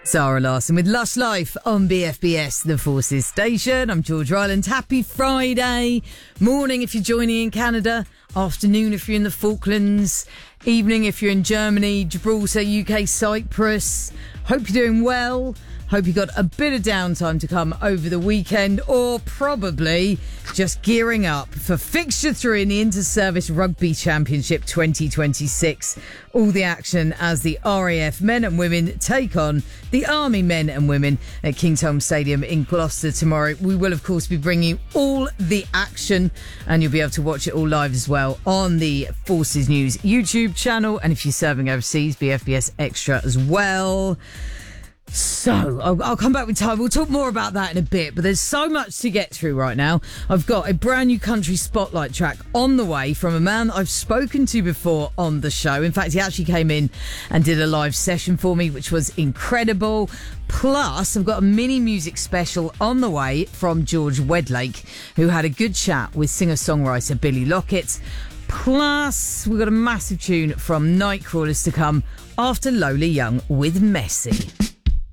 Zara Larson with Lush Life on BFBS, the Forces Station. I'm George Ryland. Happy Friday. Morning if you're joining in Canada. Afternoon if you're in the Falklands. Evening if you're in Germany, Gibraltar, UK, Cyprus. Hope you're doing well. Hope you got a bit of downtime to come over the weekend, or probably just gearing up for fixture 3 in the Inter-Service Rugby Championship 2026. All the action as the RAF men and women take on the Army men and women at Kingsholm Stadium in Gloucester tomorrow. We will, of course, be bringing you all the action, and you'll be able to watch it all live as well on the Forces News YouTube channel. And if you're serving overseas, BFBS Extra as well. So, I'll come back with time. We'll talk more about that in a bit, but there's so much to get through right now. I've got a brand new country spotlight track on the way from a man I've spoken to before on the show. In fact, he actually came in and did a live session for me, which was incredible. Plus, I've got a mini music special on the way from George Wedlake, who had a good chat with singer-songwriter Billy Lockett. Plus, we've got a massive tune from Nightcrawlers to come after Lola Young with Messy.